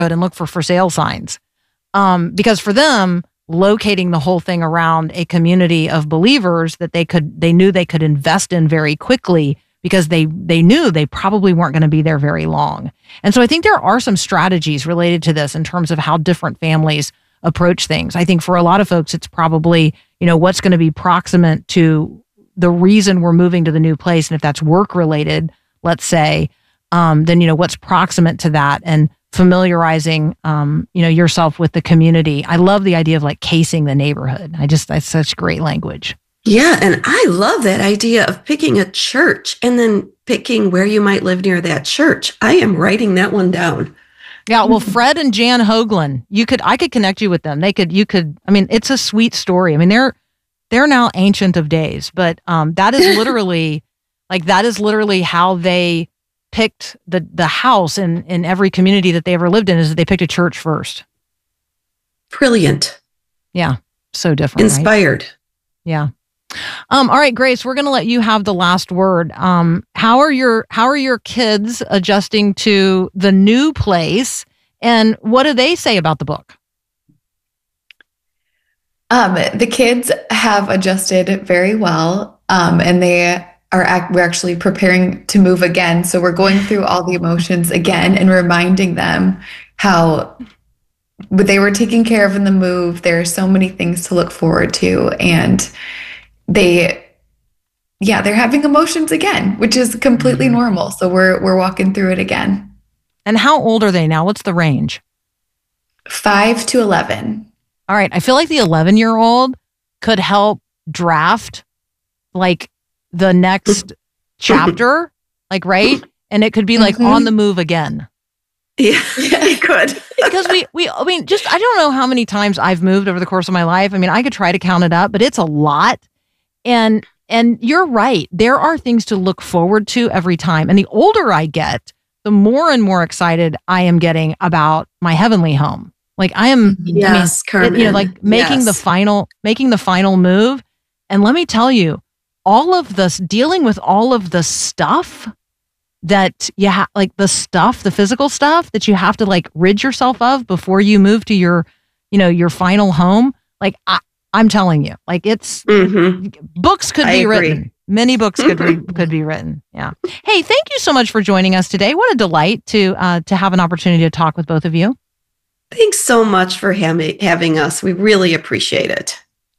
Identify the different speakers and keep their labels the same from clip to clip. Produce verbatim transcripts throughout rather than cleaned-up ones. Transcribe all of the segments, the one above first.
Speaker 1: and look for for sale signs. Um, because for them, locating the whole thing around a community of believers that they could, they knew they could invest in very quickly because they, they knew they probably weren't going to be there very long. And so I think there are some strategies related to this in terms of how different families approach things. I think for a lot of folks, it's probably, you know, what's going to be proximate to the reason we're moving to the new place. And if that's work related, let's say, um, then, you know, what's proximate to that and familiarizing, um, you know, yourself with the community. I love the idea of like casing the neighborhood. I just, that's such great language.
Speaker 2: Yeah. And I love that idea of picking a church and then picking where you might live near that church. I am writing that one down.
Speaker 1: Yeah. Well, Fred and Jan Hoagland, you could, I could connect you with them. They could, you could, I mean, it's a sweet story. I mean, they're, they're now ancient of days, but um, that is literally like, that is literally how they picked the the house in, in every community that they ever lived in, is that they picked a church first.
Speaker 2: Brilliant.
Speaker 1: Yeah. So different.
Speaker 2: Inspired.
Speaker 1: Right? Yeah. Um, all right, Grace, we're going to let you have the last word. Um, how are your, how are your kids adjusting to the new place, and what do they say about the book?
Speaker 3: Um, the kids have adjusted very well. Um, and they are act- we're actually preparing to move again. So we're going through all the emotions again and reminding them how they were taken care of in the move. There are so many things to look forward to. And they, yeah, they're having emotions again, which is completely mm-hmm. normal. So we're, we're walking through it again.
Speaker 1: And how old are they now? What's the range?
Speaker 3: Five to eleven.
Speaker 1: All right. I feel like the eleven year old could help draft like the next chapter, like, right? And it could be like mm-hmm. on the move again.
Speaker 2: Yeah, it could.
Speaker 1: Because we, we, I mean, just, I don't know how many times I've moved over the course of my life. I mean, I could try to count it up, but it's a lot. And, and you're right. There are things to look forward to every time. And the older I get, the more and more excited I am getting about my heavenly home. Like I am,
Speaker 2: yes,
Speaker 1: I mean, it, you know, like making
Speaker 2: yes.
Speaker 1: the final, making the final move. And let me tell you, all of this, dealing with all of the stuff that you have, like the stuff, the physical stuff that you have to like rid yourself of before you move to your, you know, your final home. Like I, I'm telling you, like it's mm-hmm. books could
Speaker 2: I
Speaker 1: be
Speaker 2: agree.
Speaker 1: written. Many books could re- could be written. Yeah. Hey, thank you so much for joining us today. What a delight to uh, to have an opportunity to talk with both of you.
Speaker 2: Thanks so much for ha- having us. We really appreciate it.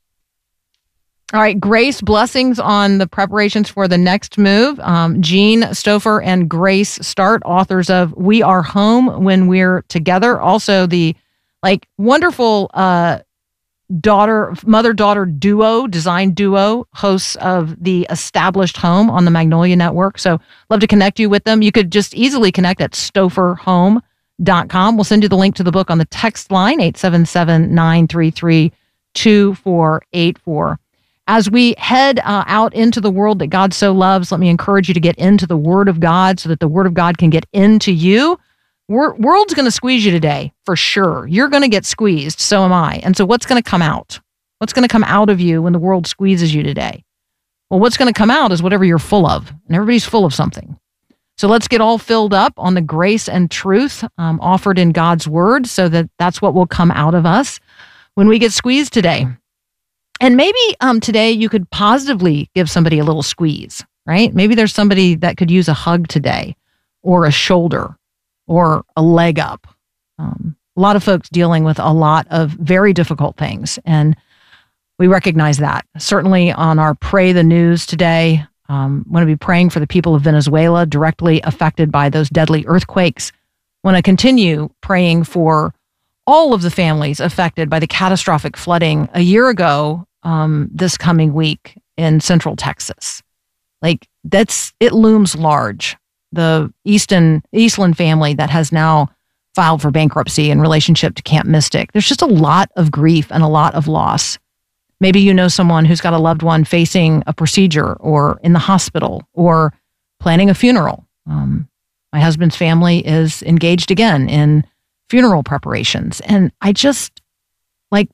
Speaker 1: All right, Grace, blessings on the preparations for the next move. Um, Jean Stouffer and Grace Start, authors of We Are Home When We're Together. Also the like wonderful uh, daughter, mother-daughter duo, design duo, hosts of the Established Home on the Magnolia Network. So love to connect you with them. You could just easily connect at stouffer home dot com. We'll send you the link to the book on the text line, eight seven seven, nine three three, two four eight four. As we head uh, out into the world that God so loves, let me encourage you to get into the Word of God so that the Word of God can get into you. Wor- world's going to squeeze you today, for sure. You're going to get squeezed, so am I. And so what's going to come out? What's going to come out of you when the world squeezes you today? Well, what's going to come out is whatever you're full of, and everybody's full of something. So let's get all filled up on the grace and truth um, offered in God's Word so that that's what will come out of us when we get squeezed today. And maybe um, today you could positively give somebody a little squeeze, right? Maybe there's somebody that could use a hug today, or a shoulder, or a leg up. Um, a lot of folks dealing with a lot of very difficult things, and we recognize that. Certainly on our Pray the News today, um, want to be praying for the people of Venezuela directly affected by those deadly earthquakes. Want to continue praying for all of the families affected by the catastrophic flooding a year ago um, this coming week in Central Texas. Like that's, it looms large. The Easton, Eastland family that has now filed for bankruptcy in relationship to Camp Mystic. There's just a lot of grief and a lot of loss. Maybe you know someone who's got a loved one facing a procedure or in the hospital or planning a funeral. Um, my husband's family is engaged again in funeral preparations. And I just, like,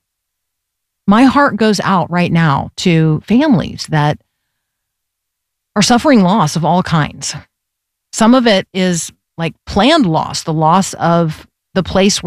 Speaker 1: my heart goes out right now to families that are suffering loss of all kinds. Some of it is like planned loss, the loss of the place